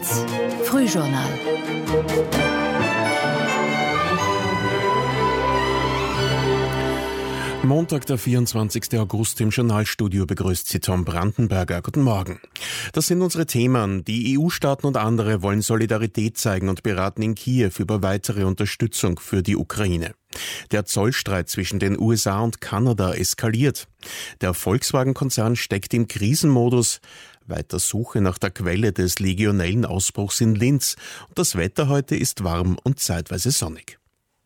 1 Frühjournal. Montag, der 24. August, im Journalstudio begrüßt Sie Tom Brandenberger. Guten Morgen. Das sind unsere Themen. Die EU-Staaten und andere wollen Solidarität zeigen und beraten in Kiew über weitere Unterstützung für die Ukraine. Der Zollstreit zwischen den USA und Kanada eskaliert. Der Volkswagen-Konzern steckt im Krisenmodus. Weiter Suche nach der Quelle des Legionellenausbruchs in Linz. Und das Wetter heute ist warm und zeitweise sonnig.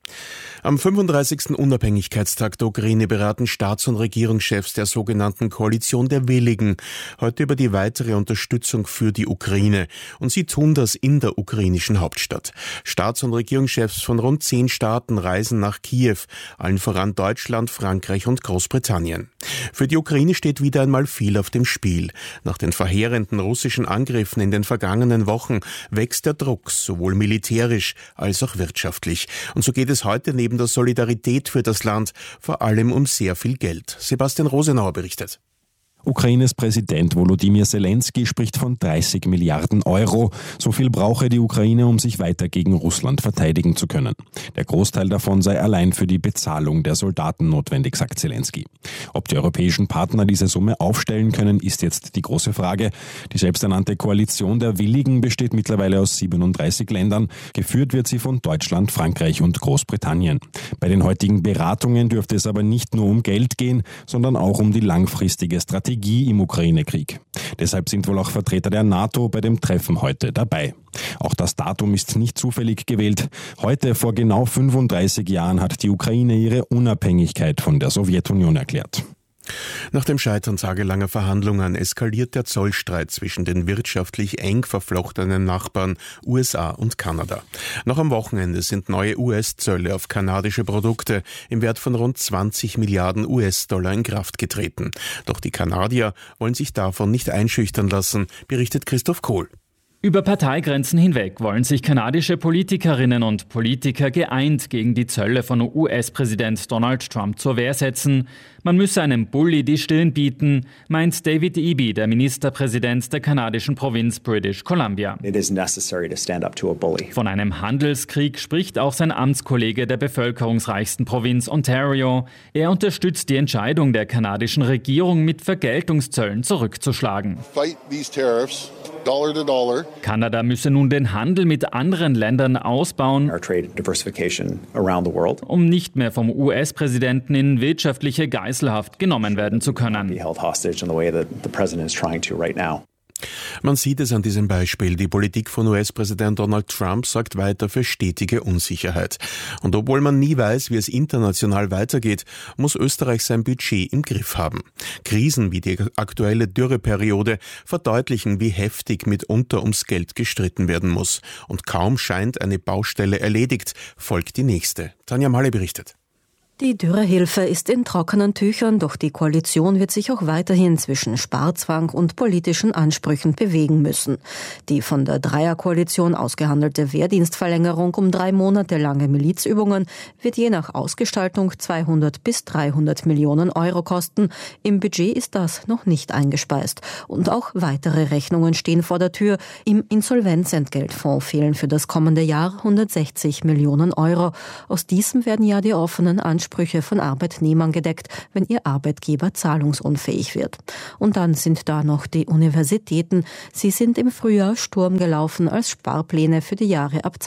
Am 35. Unabhängigkeitstag der Ukraine beraten Staats- und Regierungschefs der sogenannten Koalition der Willigen heute über die weitere Unterstützung für die Ukraine. Und sie tun das in der ukrainischen Hauptstadt. Staats- und Regierungschefs von rund 10 Staaten reisen nach Kiew, allen voran Deutschland, Frankreich und Großbritannien. Für die Ukraine steht wieder einmal viel auf dem Spiel. Nach den verheerenden russischen Angriffen in den vergangenen Wochen wächst der Druck, sowohl militärisch als auch wirtschaftlich. Und so geht es heute neben der Solidarität für das Land vor allem um sehr viel Geld. Sebastian Rosenauer berichtet. Ukraines Präsident Volodymyr Zelensky spricht von 30 Milliarden Euro. So viel brauche die Ukraine, um sich weiter gegen Russland verteidigen zu können. Der Großteil davon sei allein für die Bezahlung der Soldaten notwendig, sagt Zelensky. Ob die europäischen Partner diese Summe aufstellen können, ist jetzt die große Frage. Die selbsternannte Koalition der Willigen besteht mittlerweile aus 37 Ländern. Geführt wird sie von Deutschland, Frankreich und Großbritannien. Bei den heutigen Beratungen dürfte es aber nicht nur um Geld gehen, sondern auch um die langfristige Strategie im Ukraine-Krieg. Deshalb sind wohl auch Vertreter der NATO bei dem Treffen heute dabei. Auch das Datum ist nicht zufällig gewählt. Heute, vor genau 35 Jahren, hat die Ukraine ihre Unabhängigkeit von der Sowjetunion erklärt. Nach dem Scheitern tagelanger Verhandlungen eskaliert der Zollstreit zwischen den wirtschaftlich eng verflochtenen Nachbarn USA und Kanada. Noch am Wochenende sind neue US-Zölle auf kanadische Produkte im Wert von rund 20 Milliarden US-Dollar in Kraft getreten. Doch die Kanadier wollen sich davon nicht einschüchtern lassen, berichtet Christoph Kohl. Über Parteigrenzen hinweg wollen sich kanadische Politikerinnen und Politiker geeint gegen die Zölle von US-Präsident Donald Trump zur Wehr setzen. Man müsse einem Bully die Stirn bieten, meint David Eby, der Ministerpräsident der kanadischen Provinz British Columbia. It is necessary to stand up to a bully. Von einem Handelskrieg spricht auch sein Amtskollege der bevölkerungsreichsten Provinz Ontario. Er unterstützt die Entscheidung der kanadischen Regierung, mit Vergeltungszöllen zurückzuschlagen. Fight these tariffs. Dollar to dollar. Kanada müsse nun den Handel mit anderen Ländern ausbauen, Our trade diversification around the world. um nicht mehr vom US-Präsidenten in wirtschaftliche Geiselhaft genommen werden zu können. Be held hostage in the way that the president is trying to right now. Man sieht es an diesem Beispiel. Die Politik von US-Präsident Donald Trump sorgt weiter für stetige Unsicherheit. Und obwohl man nie weiß, wie es international weitergeht, muss Österreich sein Budget im Griff haben. Krisen wie die aktuelle Dürreperiode verdeutlichen, wie heftig mitunter ums Geld gestritten werden muss. Und kaum scheint eine Baustelle erledigt, folgt die nächste. Tanja Malle berichtet. Die Dürrehilfe ist in trockenen Tüchern, doch die Koalition wird sich auch weiterhin zwischen Sparzwang und politischen Ansprüchen bewegen müssen. Die von der Dreierkoalition ausgehandelte Wehrdienstverlängerung um 3 Monate lange Milizübungen wird je nach Ausgestaltung 200 bis 300 Millionen Euro kosten. Im Budget ist das noch nicht eingespeist. Und auch weitere Rechnungen stehen vor der Tür. Im Insolvenzentgeltfonds fehlen für das kommende Jahr 160 Millionen Euro. Aus diesem werden ja die offenen Ansprüche von Arbeitnehmern gedeckt, wenn ihr Arbeitgeber zahlungsunfähig wird. Und dann sind da noch die Universitäten. Sie sind im Frühjahr Sturm gelaufen, als Sparpläne für die Jahre ab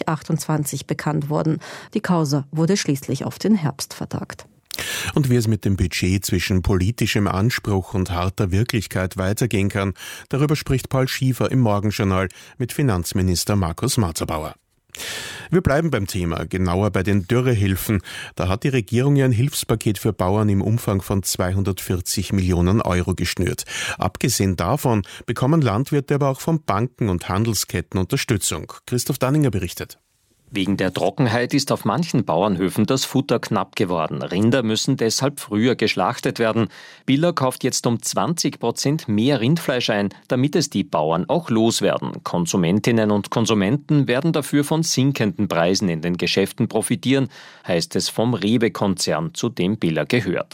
2028 bekannt wurden. Die Causa wurde schließlich auf den Herbst vertagt. Und wie es mit dem Budget zwischen politischem Anspruch und harter Wirklichkeit weitergehen kann, darüber spricht Paul Schiefer im Morgenjournal mit Finanzminister Markus Marzabauer. Wir bleiben beim Thema, genauer bei den Dürrehilfen. Da hat die Regierung ja ein Hilfspaket für Bauern im Umfang von 240 Millionen Euro geschnürt. Abgesehen davon bekommen Landwirte aber auch von Banken und Handelsketten Unterstützung. Christoph Danninger berichtet. Wegen der Trockenheit ist auf manchen Bauernhöfen das Futter knapp geworden. Rinder müssen deshalb früher geschlachtet werden. Biller kauft jetzt um 20% mehr Rindfleisch ein, damit es die Bauern auch loswerden. Konsumentinnen und Konsumenten werden dafür von sinkenden Preisen in den Geschäften profitieren, heißt es vom Rewe-Konzern, zu dem Biller gehört.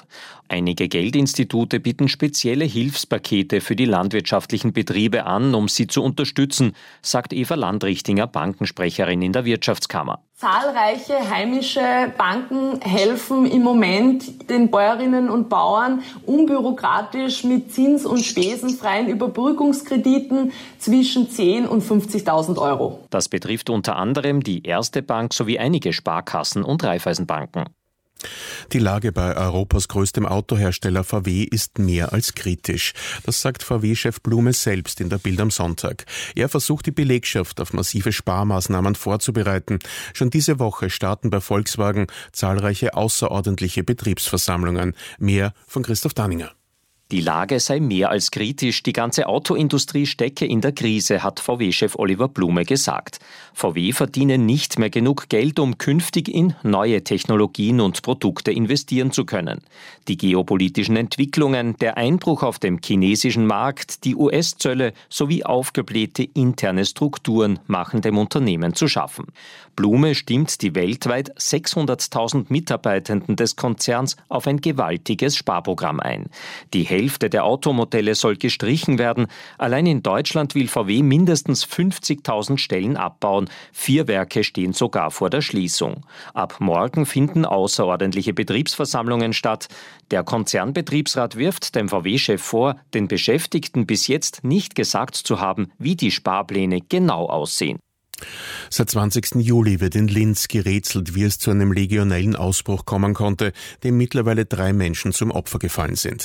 Einige Geldinstitute bieten spezielle Hilfspakete für die landwirtschaftlichen Betriebe an, um sie zu unterstützen, sagt Eva Landrichtinger, Bankensprecherin in der Wirtschaftskammer. Zahlreiche heimische Banken helfen im Moment den Bäuerinnen und Bauern unbürokratisch mit zins- und spesenfreien Überbrückungskrediten zwischen 10.000 und 50.000 Euro. Das betrifft unter anderem die Erste Bank sowie einige Sparkassen und Raiffeisenbanken. Die Lage bei Europas größtem Autohersteller VW ist mehr als kritisch. Das sagt VW-Chef Blume selbst in der Bild am Sonntag. Er versucht, die Belegschaft auf massive Sparmaßnahmen vorzubereiten. Schon diese Woche starten bei Volkswagen zahlreiche außerordentliche Betriebsversammlungen. Mehr von Christoph Danninger. Die Lage sei mehr als kritisch. Die ganze Autoindustrie stecke in der Krise, hat VW-Chef Oliver Blume gesagt. VW verdiene nicht mehr genug Geld, um künftig in neue Technologien und Produkte investieren zu können. Die geopolitischen Entwicklungen, der Einbruch auf dem chinesischen Markt, die US-Zölle sowie aufgeblähte interne Strukturen machen dem Unternehmen zu schaffen. Blume stimmt die weltweit 600.000 Mitarbeitenden des Konzerns auf ein gewaltiges Sparprogramm ein. Die Hälfte der Automodelle soll gestrichen werden. Allein in Deutschland will VW mindestens 50.000 Stellen abbauen. 4 Werke stehen sogar vor der Schließung. Ab morgen finden außerordentliche Betriebsversammlungen statt. Der Konzernbetriebsrat wirft dem VW-Chef vor, den Beschäftigten bis jetzt nicht gesagt zu haben, wie die Sparpläne genau aussehen. Seit 20. Juli wird in Linz gerätselt, wie es zu einem legionellen Ausbruch kommen konnte, dem mittlerweile 3 Menschen zum Opfer gefallen sind.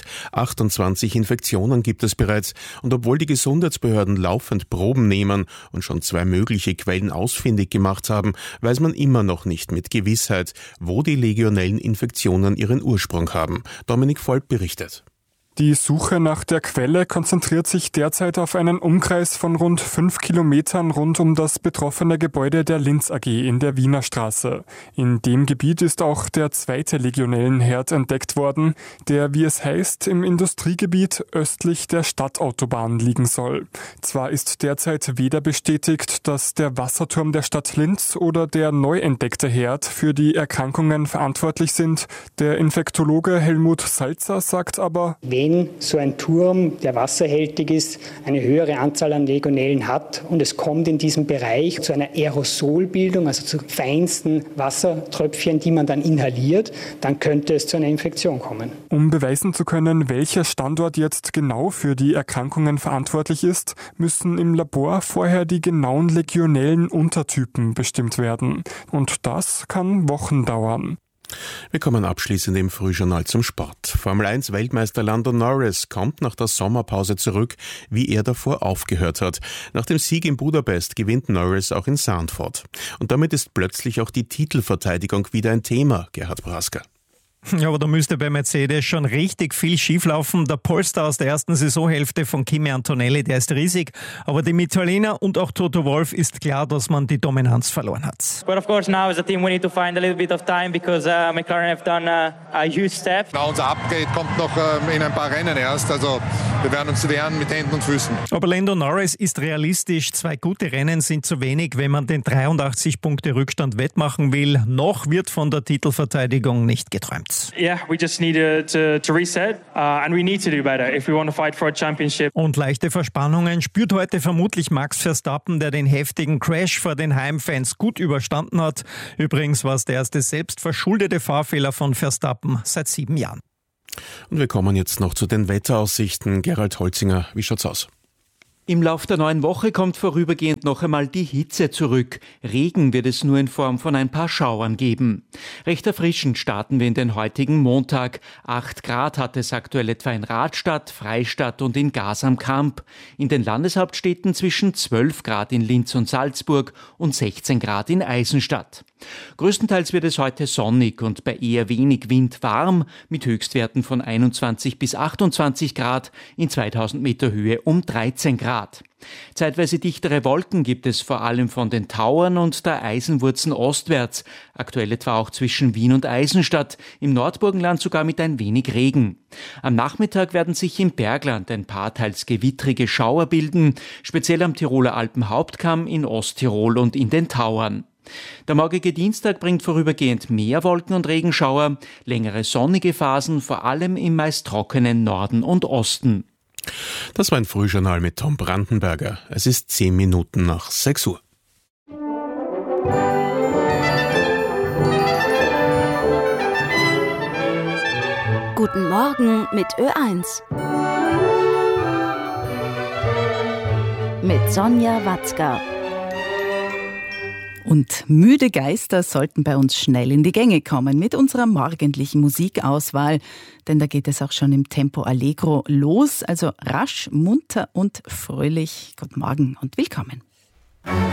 28 Infektionen gibt es bereits und obwohl die Gesundheitsbehörden laufend Proben nehmen und schon 2 mögliche Quellen ausfindig gemacht haben, weiß man immer noch nicht mit Gewissheit, wo die legionellen Infektionen ihren Ursprung haben. Dominik Volk berichtet. Die Suche nach der Quelle konzentriert sich derzeit auf einen Umkreis von rund 5 Kilometern rund um das betroffene Gebäude der Linz AG in der Wiener Straße. In dem Gebiet ist auch der 2. Legionellenherd entdeckt worden, der, wie es heißt, im Industriegebiet östlich der Stadtautobahn liegen soll. Zwar ist derzeit weder bestätigt, dass der Wasserturm der Stadt Linz oder der neu entdeckte Herd für die Erkrankungen verantwortlich sind. Der Infektologe Helmut Salzer sagt aber, wenn so ein Turm, der wasserhältig ist, eine höhere Anzahl an Legionellen hat und es kommt in diesem Bereich zu einer Aerosolbildung, also zu feinsten Wassertröpfchen, die man dann inhaliert, dann könnte es zu einer Infektion kommen. Um beweisen zu können, welcher Standort jetzt genau für die Erkrankungen verantwortlich ist, müssen im Labor vorher die genauen legionellen Untertypen bestimmt werden. Und das kann Wochen dauern. Wir kommen abschließend im Frühjournal zum Sport. Formel-1-Weltmeister Lando Norris kommt nach der Sommerpause zurück, wie er davor aufgehört hat. Nach dem Sieg in Budapest gewinnt Norris auch in Zandvoort. Und damit ist plötzlich auch die Titelverteidigung wieder ein Thema, Gerhard Brasker. Ja, aber da müsste bei Mercedes schon richtig viel schieflaufen. Der Polestar aus der ersten Saisonhälfte von Kimi Antonelli, der ist riesig. Aber dem Italiener und auch Toto Wolff ist klar, dass man die Dominanz verloren hat. But of course now as a team we need to find a little bit of time because McLaren have done a huge step. Na, unser Upgrade kommt noch in ein paar Rennen erst. Also wir werden uns wehren mit Händen und Füßen. Aber Lando Norris ist realistisch. 2 gute Rennen sind zu wenig, wenn man den 83 Punkte Rückstand wettmachen will. Noch wird von der Titelverteidigung nicht geträumt. Yeah, we just need to reset and we need to do better if we want to fight for a championship. Und leichte Verspannungen spürt heute vermutlich Max Verstappen, der den heftigen Crash vor den Heimfans gut überstanden hat. Übrigens war es der erste selbstverschuldete Fahrfehler von Verstappen seit 7 Jahren. Und wir kommen jetzt noch zu den Wetteraussichten. Gerald Holzinger, wie schaut's aus? Im Lauf der neuen Woche kommt vorübergehend noch einmal die Hitze zurück. Regen wird es nur in Form von ein paar Schauern geben. Recht erfrischend starten wir in den heutigen Montag. 8 Grad hat es aktuell etwa in Radstadt, Freistadt und in Gas am Kamp. In den Landeshauptstädten zwischen 12 Grad in Linz und Salzburg und 16 Grad in Eisenstadt. Größtenteils wird es heute sonnig und bei eher wenig Wind warm, mit Höchstwerten von 21 bis 28 Grad, in 2000 Meter Höhe um 13 Grad. Zeitweise dichtere Wolken gibt es vor allem von den Tauern und der Eisenwurzen ostwärts, aktuell etwa auch zwischen Wien und Eisenstadt, im Nordburgenland sogar mit ein wenig Regen. Am Nachmittag werden sich im Bergland ein paar teils gewittrige Schauer bilden, speziell am Tiroler Alpenhauptkamm, in Osttirol und in den Tauern. Der morgige Dienstag bringt vorübergehend mehr Wolken und Regenschauer, längere sonnige Phasen, vor allem im meist trockenen Norden und Osten. Das war ein Frühjournal mit Tom Brandenberger. Es ist 10 Minuten nach 6 Uhr. Guten Morgen mit Ö1. Mit Sonja Watzka. Und müde Geister sollten bei uns schnell in die Gänge kommen mit unserer morgendlichen Musikauswahl. Denn da geht es auch schon im Tempo Allegro los. Also rasch, munter und fröhlich. Guten Morgen und willkommen.